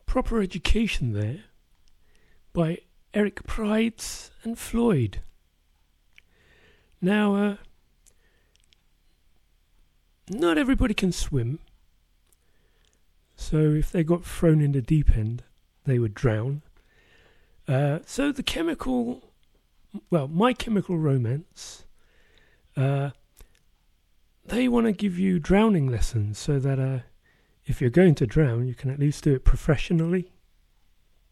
Proper Education there by Eric Prydz and Floyd. Now, not everybody can swim, so if they got thrown in the deep end, they would drown. So My Chemical Romance, they want to give you drowning lessons so that if you're going to drown, you can at least do it professionally.